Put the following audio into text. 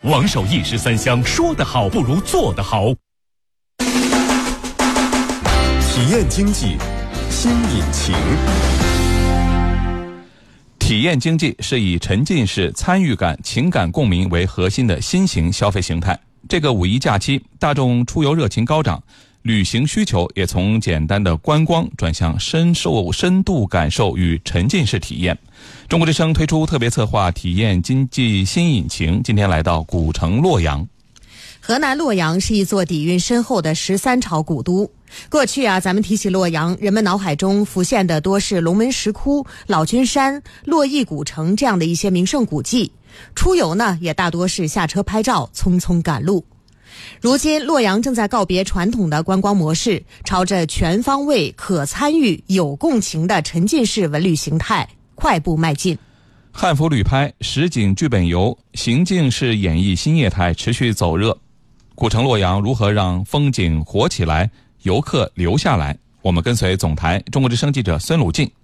王守义13香，说得好不如做得好。 体验经济新引擎。 体验经济是以沉浸式参与感、情感共鸣为核心的新型消费形态。这个五一假期，大众出游热情高涨，旅行需求也从简单的观光转向深度感受与沉浸式体验。中国之声推出特别策划体验经济新引擎，今天来到古城洛阳。 河南洛阳是一座底蕴深厚的13朝古都。过去咱们提起洛阳，人们脑海中浮现的多是龙门石窟、老君山、洛邑古城这样的一些名胜古迹。出游呢，也大多是下车拍照，匆匆赶路。如今，洛阳正在告别传统的观光模式，朝着全方位、可参与、有共情的沉浸式文旅形态快步迈进。 汉服旅拍、实景剧本游、行境式演绎新业态持续走热。古城洛阳如何让风景活起来，游客留下来？我们跟随总台中国之声记者孙鲁静